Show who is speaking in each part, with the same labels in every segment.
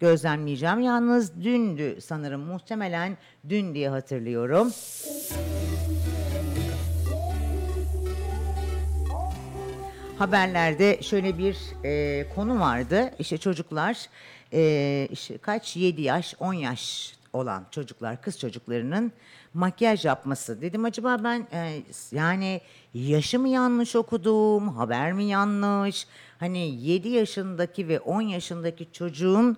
Speaker 1: gözlemleyeceğim. Yalnız dündü sanırım, muhtemelen dün diye hatırlıyorum. Haberlerde şöyle bir konu vardı. İşte çocuklar, işte kaç, 7 yaş, 10 yaş olan çocuklar, kız çocuklarının makyaj yapması. Dedim acaba ben yani yaşı mı yanlış okudum, haber mi yanlış? Hani 7 yaşındaki ve 10 yaşındaki çocuğun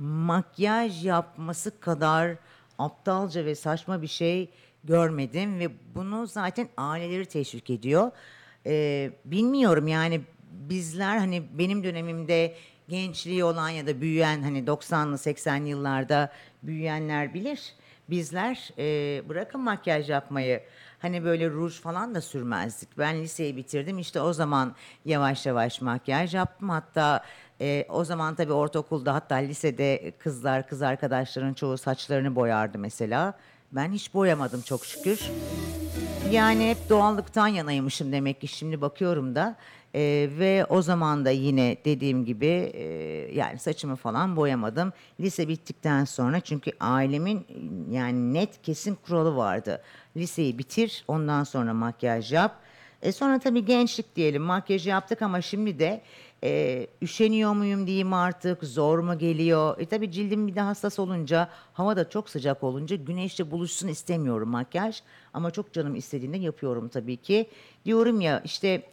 Speaker 1: makyaj yapması kadar aptalca ve saçma bir şey görmedim ve bunu zaten aileleri teşvik ediyor. Bilmiyorum yani bizler hani benim dönemimde gençliği olan ya da büyüyen hani 90'lı 80'li yıllarda büyüyenler bilir. Bizler bırakın makyaj yapmayı hani böyle ruj falan da sürmezdik. Ben liseyi bitirdim işte o zaman yavaş yavaş makyaj yaptım. Hatta o zaman tabii ortaokulda hatta lisede kızlar kız arkadaşların çoğu saçlarını boyardı mesela. Ben hiç boyamadım çok şükür. Yani hep doğallıktan yanaymışım demek ki şimdi bakıyorum da. Ve o zaman da yine dediğim gibi yani saçımı falan boyamadım. Lise bittikten sonra çünkü ailemin yani net kesin kuralı vardı. Liseyi bitir, ondan sonra makyaj yap. Sonra tabii gençlik diyelim, makyajı yaptık ama şimdi de üşeniyor muyum diyeyim artık, zor mu geliyor? Tabii cildim bir de hassas olunca, hava da çok sıcak olunca güneşle buluşsun istemiyorum makyaj. Ama çok canım istediğinde yapıyorum tabii ki. Diyorum ya işte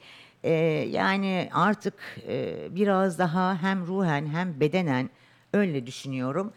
Speaker 1: yani artık biraz daha hem ruhen hem bedenen öyle düşünüyorum.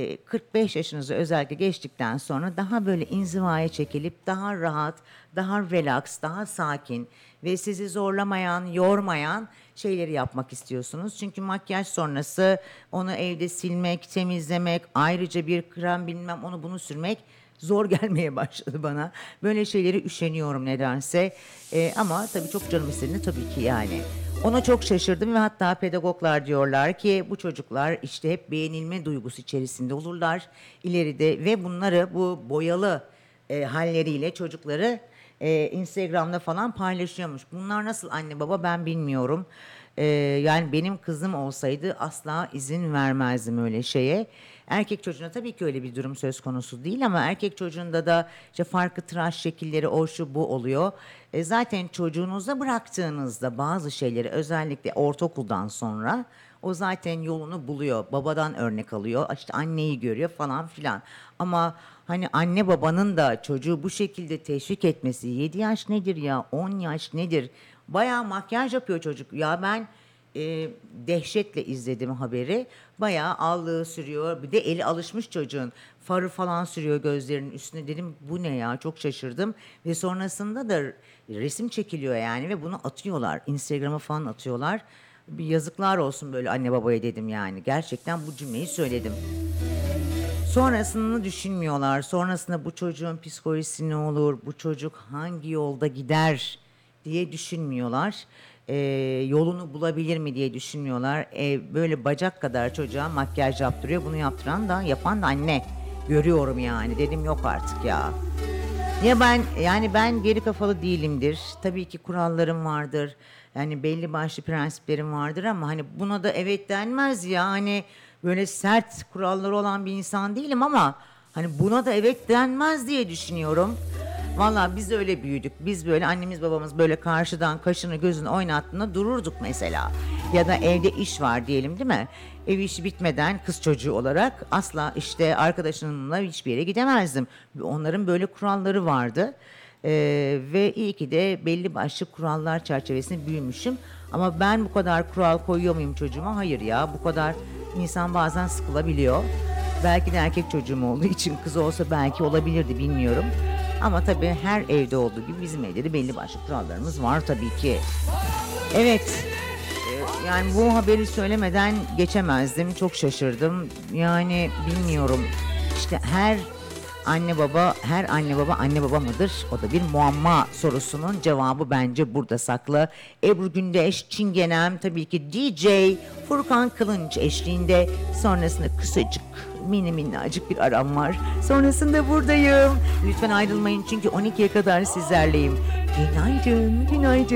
Speaker 1: 45 yaşınızı özellikle geçtikten sonra daha böyle inzivaya çekilip daha rahat, daha relax, daha sakin ve sizi zorlamayan, yormayan şeyleri yapmak istiyorsunuz. Çünkü makyaj sonrası onu evde silmek, temizlemek, ayrıca bir krem bilmem onu bunu sürmek zor gelmeye başladı bana. Böyle şeyleri üşeniyorum nedense. Ama tabii çok canım istediğinde tabii ki yani. Ona çok şaşırdım ve hatta pedagoglar diyorlar ki bu çocuklar işte hep beğenilme duygusu içerisinde olurlar ileride ve bunları bu boyalı halleriyle çocukları Instagram'da falan paylaşıyormuş. Bunlar nasıl anne baba ben bilmiyorum. Yani benim kızım olsaydı asla izin vermezdim öyle şeye. Erkek çocuğuna tabii ki öyle bir durum söz konusu değil ama erkek çocuğunda da işte farklı tıraş şekilleri o şu bu oluyor. Zaten çocuğunuza bıraktığınızda bazı şeyleri özellikle ortaokuldan sonra o zaten yolunu buluyor. Babadan örnek alıyor. İşte anneyi görüyor falan filan. Ama hani anne babanın da çocuğu bu şekilde teşvik etmesi 7 yaş nedir ya 10 yaş nedir? Bayağı makyaj yapıyor çocuk. Ya ben dehşetle izledim haberi. Bayağı allığı sürüyor. Bir de eli alışmış çocuğun. Farı falan sürüyor gözlerinin üstüne. Dedim bu ne ya çok şaşırdım. Ve sonrasında da resim çekiliyor yani ve bunu atıyorlar. Instagram'a falan atıyorlar. Bir yazıklar olsun böyle anne babaya dedim yani. Gerçekten bu cümleyi söyledim. Sonrasını düşünmüyorlar. Sonrasında bu çocuğun psikolojisi ne olur, bu çocuk hangi yolda gider diye düşünmüyorlar. Yolunu bulabilir mi diye düşünmüyorlar. Böyle bacak kadar çocuğa makyaj yaptırıyor. Bunu yaptıran da yapan da anne. Görüyorum yani. Dedim yok artık ya. Ya ben yani ben geri kafalı değilimdir. Tabii ki kurallarım vardır. Yani belli başlı prensiplerim vardır ama hani buna da evet denmez ya. Hani böyle sert kuralları olan bir insan değilim ama hani buna da evet denmez diye düşünüyorum. Valla biz öyle büyüdük. Biz böyle annemiz babamız böyle karşıdan kaşını gözünü oynattığında dururduk mesela. Ya da evde iş var diyelim değil mi? Ev işi bitmeden kız çocuğu olarak asla işte arkadaşımla hiçbir yere gidemezdim. Onların böyle kuralları vardı. Ve iyi ki de belli başlı kurallar çerçevesinde büyümüşüm. Ama ben bu kadar kural koyuyor muyum çocuğuma? Hayır ya bu kadar insan bazen sıkılabiliyor. Belki de erkek çocuğum olduğu için kız olsa belki olabilirdi bilmiyorum. Ama tabii her evde olduğu gibi bizim evde de belli başlı kurallarımız var tabii ki. Evet, yani bu haberi söylemeden geçemezdim. Çok şaşırdım. Yani bilmiyorum. İşte her anne baba anne baba mıdır? O da bir muamma sorusunun cevabı bence burada saklı. Ebru Gündeş, Çingenem, tabii ki DJ Furkan Kılınç eşliğinde sonrasında kısacık mini minnacık bir aram var. Sonrasında buradayım. Lütfen ayrılmayın çünkü 12'ye kadar sizlerleyim. Günaydın, günaydın.